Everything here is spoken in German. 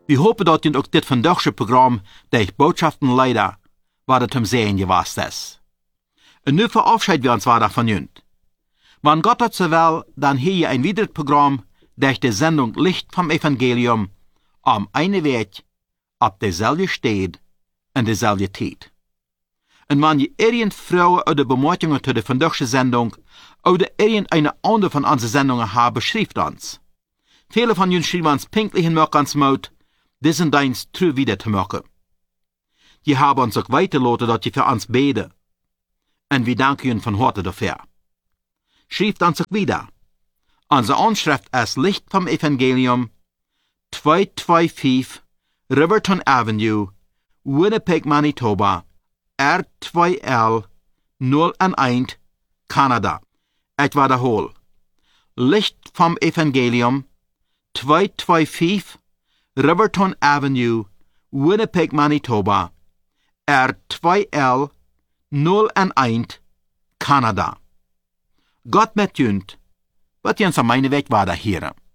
Wir hopen dat je ook dit vandaagse programma, der Botschaften leider, waar het hem sehen gewast is. En nu verabschieden wir uns weiter von junt. Wenn Gott het so will, dann hier je ein weiteres Programm, der die Sendung Licht vom Evangelium, am eine Weg, op dezelfde stad en dezelfde tijd. En wenn je irgend Frauen oder Bemerkungen zu der vandaagse Sendung oder irgendeine andere von unseren Sendungen haben, schreibt uns. Viele von uns schreiben uns pünktlich in ans Mut, diesen Dienst true wieder zu machen. Je haben uns auch weitergelassen, dass je für uns beten. Und wir danken Ihnen von Harte dafür. Schreibt uns auch wieder. Unsere Anschrift ist Licht vom Evangelium, 225 Riverton Avenue, Winnipeg, Manitoba, R2L 011, Kanada. Ich wiederhole. Licht vom Evangelium, 225 Riverton Avenue, Winnipeg, Manitoba, R2L 011, Kanada. Gott met junt, wat jens aan mijn weg waarde heren.